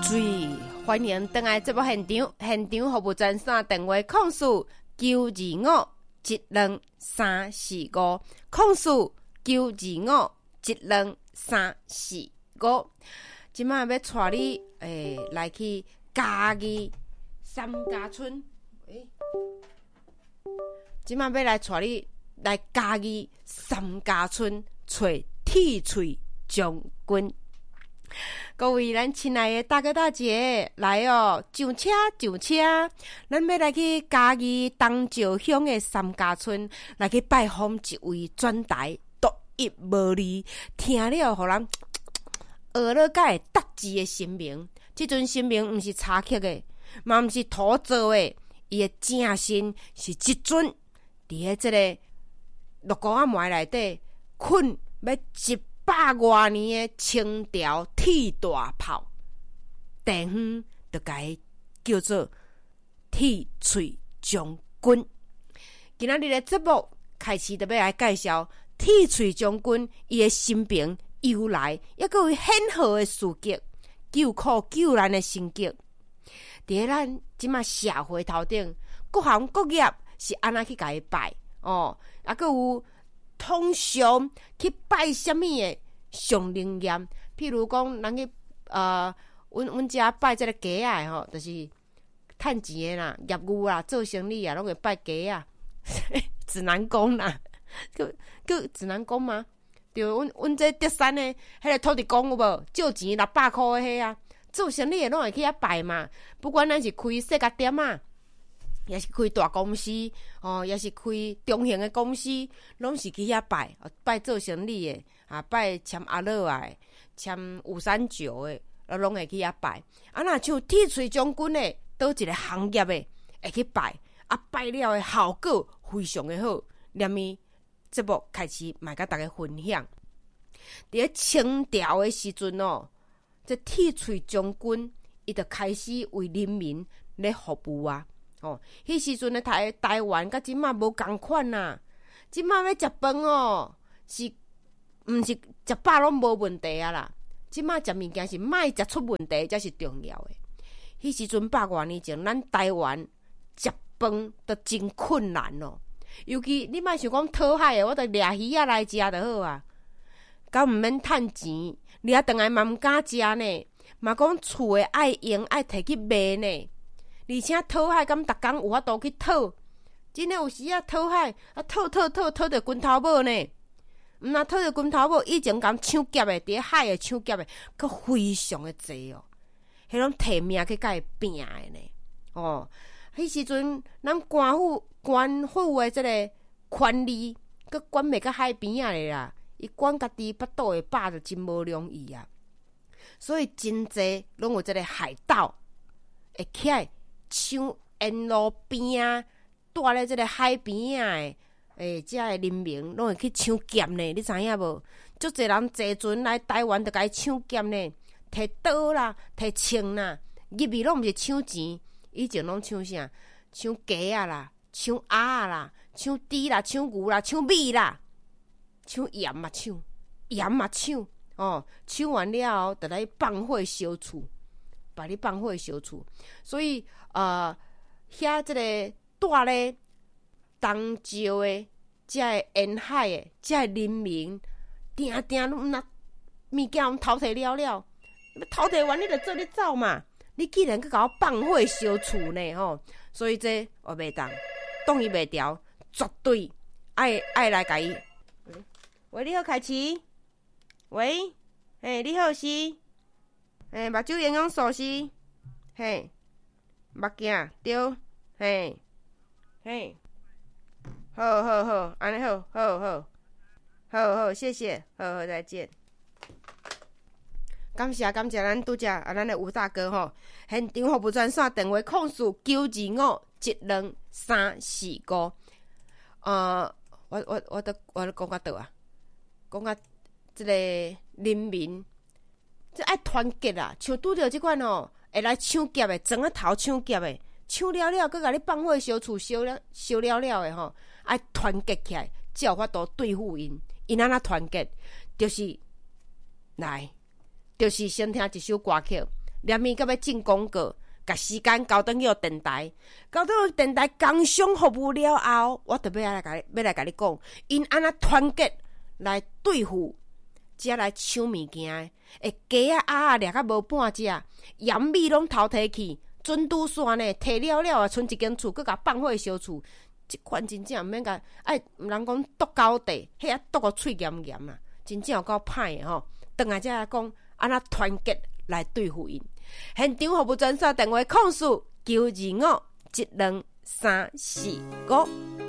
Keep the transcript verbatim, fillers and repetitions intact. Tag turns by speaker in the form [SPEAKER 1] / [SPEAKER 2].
[SPEAKER 1] 水，欢迎登来节目现场，现场服务专线电话控诉九二五一两三四五，控诉九二五一两三四五。今麦要带你诶、欸、来去嘉义三家村，诶、欸，今麦要来带你来嘉义三家村找铁喙将军。各位咱亲爱的大哥大姐，来哦，上车上车，咱要来去嘉义东石乡的三家村，来去拜访一位专台独一无二，听了互人学了甲会答字的神明。即阵神明毋是柴刻的，嘛毋是土做的，伊的正身是即阵伫咧即个六姑仔庙内底困要一百多年的清朝铁大炮，地方就该叫做铁喙将军。今仔日的节目开始，就要来介绍铁喙将军伊的生平由来，也佫有显赫的事迹，救苦救难的成绩。伫咱即马社会头顶，各行各业是安怎去甲伊拜哦，啊，佫有通常去拜什么的上灵验，譬如讲，人去呃，阮阮遮拜即个鸡仔吼，就是趁钱的啦，业务啦，做生意啊，拢会拜鸡啊，指南宫啦，叫叫指南宫吗？对，阮阮这德山的迄个土地公有无？借钱六百箍的迄啊，做生意的拢会去遐拜嘛。不管咱是开细甲店啊，也是开大公司哦，也是开中型的公司，拢是去遐拜，拜做生意的啊，拜签阿乐啊，签五三九的，拢会去遐拜。啊，若像铁喙将军的，倒一个行业的会去拜，啊，拜了的效果非常的好。连咪节目开始，嘛甲大家分享。伫咧清朝的时阵哦，这铁喙将军伊就开始为人民咧服务啊。哦，迄时阵的台台湾甲即马无共款呐，即马要食饭哦，是毋是食饱拢无问题啊啦？即马食物件是莫食出问题才是重要的。迄时阵百外年前，咱台湾食饭都真困难哦。尤其你莫想讲讨海的，我着掠鱼仔来食就好啊，敢毋免趁钱，掠倒来嘛毋敢食呢，嘛讲厝的爱用爱摕去卖呢。而且讨海敢逐工有法度去讨，真诶有时啊讨海啊讨讨讨讨着拳头母呢，毋若讨着拳头母，以前敢抢劫诶，伫咧海诶抢劫诶，佫非常诶济哦，迄种摕命去甲伊拼诶呢。哦，迄时阵咱官府官府诶即个权力，佫管袂到海边仔咧啦，伊管家己腹肚诶饱着真无容易啊，所以真济拢有即个海盗会起来。抢沿路边啊，住咧即个海边啊诶，诶，遮诶人民拢会去抢劫呢，你知影无？足侪人坐船来台湾，就甲伊抢劫呢，摕刀啦，摕枪啦，入去拢毋是抢钱，以前拢抢啥？抢鸡啊啦，抢鸭啊啦，抢猪啦，抢牛啦，抢米啦，抢盐嘛抢，盐嘛抢，哦，抢完了后，就来放火烧厝。把你放火烧厝，所以呃，遐即个住咧东石的，遮个沿海的，遮个人民，定定拢若物件拢偷摕了了，偷摕完你就做你走嘛，你既然去甲我放火烧厝呢吼，所以这我袂当，挡伊袂牢，绝对爱爱来甲伊。喂，你好，凯琪。喂，嘿，你好是。嘿，目睭营养素是，嘿，目镜对，嘿，嘿，好好好，安尼好，好好，好好，谢谢，好好，再见。感谢感谢咱拄则啊，咱的吴大哥吼，现场服务专线电话控诉九二五一两三四五。呃，我我我得我讲到倒啊，讲到即个人民。这爱团结啦，像拄着即款哦，会来抢劫的，装啊头抢劫的，抢了了，佮甲你放火烧厝，烧了烧了了的吼，爱团结起来，才有法度对付因。因安怎团结，就是来，就是先听一首歌曲， 连咪到要进广告，甲时间交等去电台，交等电台工商服务了后，我特别要来甲你，要来甲你讲，因安那团结来对付，遮来抢物件的，会鸡啊鸭啊掠甲无半只，盐米拢偷摕去，准拄线呢，摕了了啊，剩一间厝，佮甲放火烧厝，即款真正毋免甲，哎，人讲剁狗地，迄啊剁个喙严严啊，真正有够歹的吼。转来才来讲，安那团结来对付因。现场服务专线电话：空四九二五一两三四五。